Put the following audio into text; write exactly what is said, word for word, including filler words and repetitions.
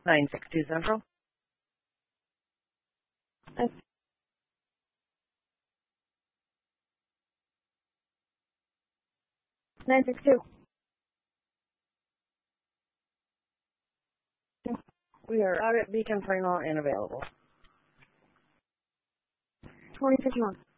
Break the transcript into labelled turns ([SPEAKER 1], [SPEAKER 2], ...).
[SPEAKER 1] nine six two Central.
[SPEAKER 2] nine six two.
[SPEAKER 1] We are out at Beacon Final and available.
[SPEAKER 2] twenty fifty-one.